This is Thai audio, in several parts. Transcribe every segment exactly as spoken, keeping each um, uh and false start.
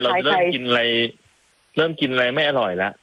เราเริ่มกินอะไร เริ่มกินอะไรไม่อร่อยแล้ว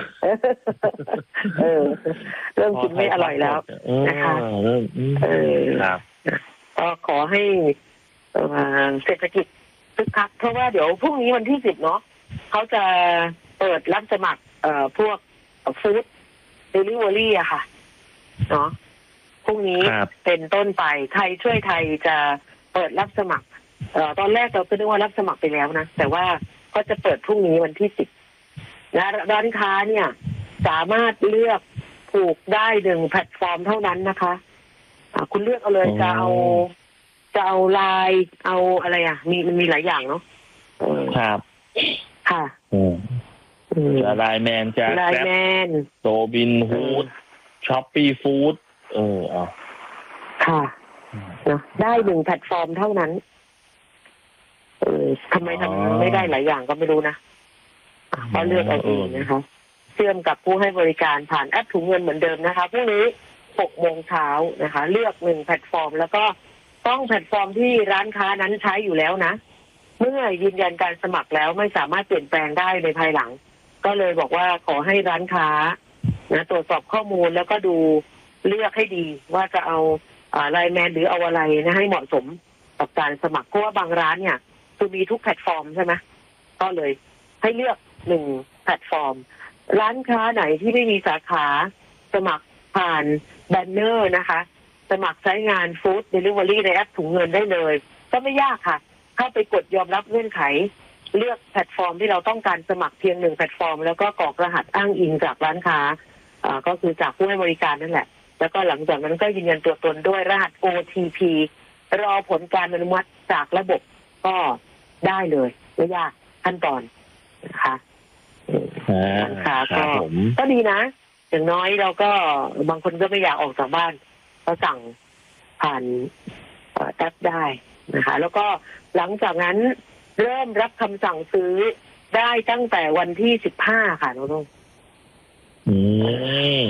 เออเริ่มกินไม่อร่อยแล้วนะคะเออก็ขอให้เศรษฐกิจคึกคักเพราะว่าเดี๋ยวพรุ่งนี้วันที่สิบเนาะเขาจะเปิดรับสมัครเอ่อพวกฟู้ดเดลิเวอรี่อะค่ะเนาะพรุ่งนี้เป็นต้นไปไทยช่วยไทยจะเปิดรับสมัครเอ่อตอนแรกเราก็นึกว่ารับสมัครไปแล้วนะแต่ว่าก็จะเปิดพรุ่งนี้วันที่สิบนะร้านค้าเนี่ยสามารถเลือกผูกได้หนึ่งแพลตฟอร์มเท่านั้นนะคะะคุณเลือกเอาเลยจะเอาจะเอาไลน์เอาอะไรอ่ะมีมันมีหลายอย่างเนาะครับค่ะจะไลน์แมนจะไลน์แมนโตบินฟู้ดช้อปปี้ฟู้ดเออเอาค่ะเนาะได้หนึ่งแพลตฟอร์มเท่านั้นเออทำไมทำไม่ได้หลายอย่างก็ไม่รู้นะก็เลือกเอาเองนะคะเชื่อมกับผู้ให้บริการผ่านแอปถุงเงินเหมือนเดิมนะคะพรุ่งนี้หกโมงเช้านะคะเลือกหนึ่งแพลตฟอร์มแล้วก็ต้องแพลตฟอร์มที่ร้านค้านั้นใช้อยู่แล้วนะเมื่อยืนยันการสมัครแล้วไม่สามารถเปลี่ยนแปลงได้ในภายหลังก็เลยบอกว่าขอให้ร้านค้านะตรวจสอบข้อมูลแล้วก็ดูเลือกให้ดีว่าจะเอาไลน์แมนหรือเอาอะไรนะให้เหมาะสมกับการสมัครเพราะว่าบางร้านเนี่ยคือมีทุกแพลตฟอร์มใช่ไหมก็เลยให้เลือกหนึ่งแพลตฟอร์มร้านค้าไหนที่ไม่มีสาขาสมัครผ่านแบนเนอร์นะคะสมัครใช้งานฟู้ดเดลิเวอรี่ในแอปถุงเงินได้เลยก็ไม่ยากค่ะเข้าไปกดยอมรับเงื่อนไขเลือกแพลตฟอร์มที่เราต้องการสมัครเพียงหนึ่งแพลตฟอร์มแล้วก็กรอกรหัสอ้างอิงจากร้านค้าอ่าก็คือจากผู้ให้บริการนั่นแหละแล้วก็หลังจากนั้นก็ยืนยันตัวตนด้วยรหัส โอ ที พี รอผลการอนุมัติจากระบบก็ได้เลยไม่ยากขั้นตอนนะคะร้านค้าก็ก็ดีนะอย่างน้อยเราก็บางคนก็ไม่อยากออกจากบ้านก็สั่งผ่านแอปได้นะคะแล้วก็หลังจากนั้นเริ่มรับคำสั่งซื้อได้ตั้งแต่วันที่สิบห้าค่ะน้องๆอืม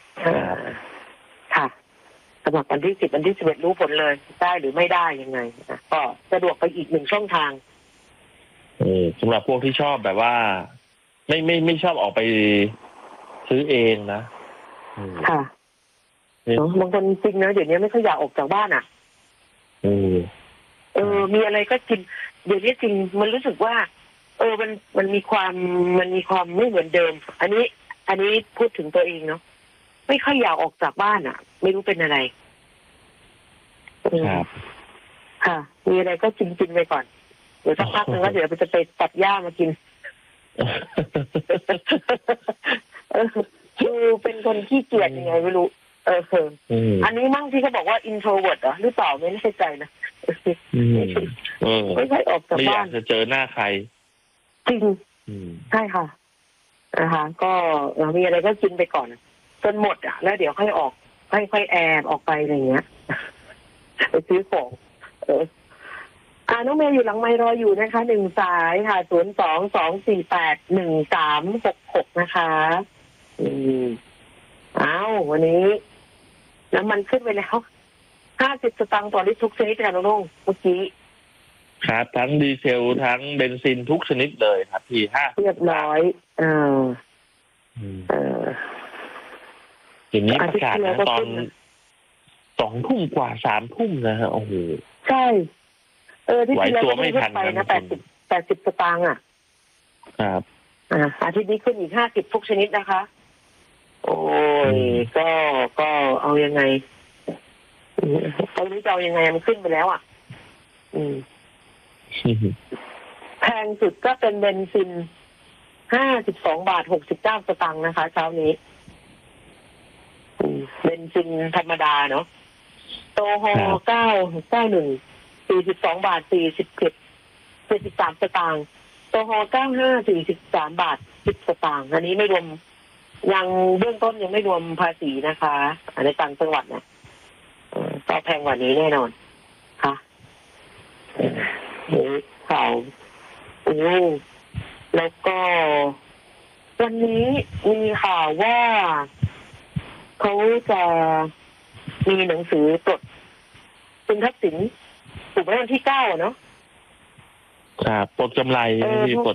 ค่ะสมัครวันที่สิบวันที่สิบเอ็ดรู้ผลเลยได้หรือไม่ได้ยังไงนะก็สะดวกไปอีกหนึ่งช่องทางเออสำหรับพวกที่ชอบแบบว่าไม่ไม่ไม่ชอบออกไปซื้อเองนะค่ะบางคนจริงนะเดี๋ยวนี้ไม่ค่อยอยากออกจากบ้านอ่ะเออเออมีอะไรก็กินเดี๋ยวนี้จริงมันรู้สึกว่าเออมันมันมีความมันมีความไม่เหมือนเดิมอันนี้อันนี้พูดถึงตัวเองเนาะไม่ค่อยอยากออกจากบ้านอ่ะไม่รู้เป็นอะไรครับค่ะมีอะไรก็กินกินไปก่อนเดี๋ยวสักพักนึงแล้วเดี๋ยวจะไปตัดหญ้ามากินคือเป็นคนขี้เกียจยังไงไม่รู้เอออันนี้มั่งที่เขาบอกว่า introvert เหรอหรือเปล่าไม่แน่ใจนะไม่ใช่ออกจากบ้านไม่อยากจะเจอหน้าใครจริงใช่ค่ะนะคะก็มีอะไรก็กินไปก่อนจนหมดอ่ะแล้วเดี๋ยวค่อยออกค่อยๆแอบออกไปอะไรเงี้ยไปซื้อของเอออ่าน้องเมย์อยู่หลังไมค์รออยู่นะคะหนึ่งสายค่ะศูนย์สองสองสี่แปดหนึ่งสามหกหกนะคะอืมอ้าววันนี้น้ำมันขึ้นไปแล้วห้าสิบสตางค์ต่อลิตรทุกชนิดค่ะน้องๆเมื่อกี้ครับทั้งดีเซลทั้งเบนซินทุกชนิดเลยครับพี่ห้าเรียบร้อยเออเอออย่างนี้ประกาศนะตอนสองทุ่มกว่าสามทุ่มนะฮะโอ้โหใช่เออที่จริงเราไม่ทันไปนะแปดสิบแปดสิบสตางค์อ่ะครับอ่าอาทิตย์นี้ขึ้นอีกห้าสิบทุกชนิดนะคะโอ้ยก็ก็เอายังไงเอานี้จะเอายังไงมันขึ้นไปแล้วอ่ะอืมแพงสุดก็เป็นเบนซินห้าสิบสองบาทหกสิบเก้าสตางค์นะคะเช้านี้เบนซินธรรมดาเนาะโตฮอเก้าเก้าหนึ่งสี่สิบสองบาทสี่สิบเจ็ดสี่สิบสามสตางค์โตฮอเก้าห้าสี่สิบสามบาทสิบสตางค์อันนี้ไม่รวมยังเบื้องต้นยังไม่รวมภาษีนะคะในต่างจังหวัดเนี่ยก็แพงกว่านี้แน่นอนค่ะข่าวโอ้แล้วก็วันนี้มีข่าวว่าเขาจะมีหนังสือปลดคุณทักษิณถูกไหมวันที่เก้าเนาะครับปลดกำไรที่ปลด